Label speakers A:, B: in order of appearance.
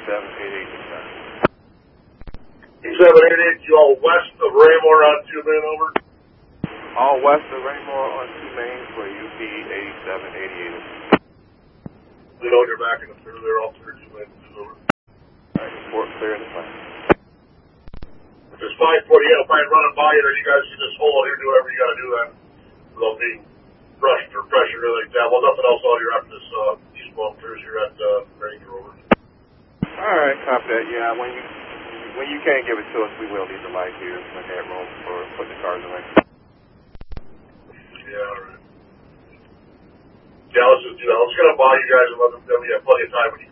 A: 8788 descent.
B: 8788, you all west of Raymore on 2 main, over.
A: All west of Raymore on 2 main for UP 8788.
B: We know you're back in the through there, all through 2 main, over.
A: Alright, report clear in the plane.
B: Just 540, if I run it by you, then you guys can just hold here, do whatever you gotta do then, without being rushed or pressured or anything like that. Well, nothing else out here after this, eastbound clears here at, Ranger, over.
A: Alright, copy that. Yeah, when you can't give it to us, we will leave the light here in that room for putting the cars away.
B: Yeah, alright. Yeah, let's just do that. Let's get up by you guys and let them, we have plenty of time when you